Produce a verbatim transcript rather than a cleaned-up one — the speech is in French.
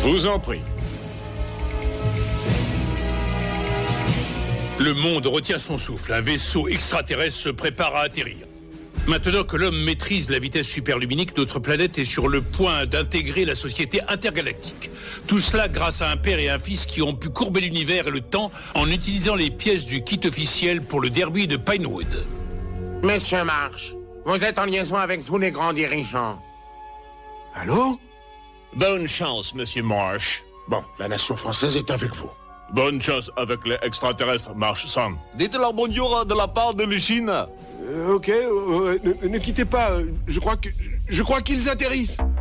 Vous en prie. Le monde retient son souffle. Un vaisseau extraterrestre se prépare à atterrir. Maintenant que l'homme maîtrise la vitesse superluminique, notre planète est sur le point d'intégrer la société intergalactique. Tout cela grâce à un père et un fils qui ont pu courber l'univers et le temps en utilisant les pièces du kit officiel pour le derby de Pinewood. Monsieur Marsh, vous êtes en liaison avec tous les grands dirigeants. Allô? Bonne chance, monsieur Marsh. Bon, la nation française est avec vous. Bonne chance avec les extraterrestres, Marsh-san. Dites-leur bonjour de la part de Luchine. Euh, ok, euh, ne, ne quittez pas. Je crois que, je crois qu'ils atterrissent.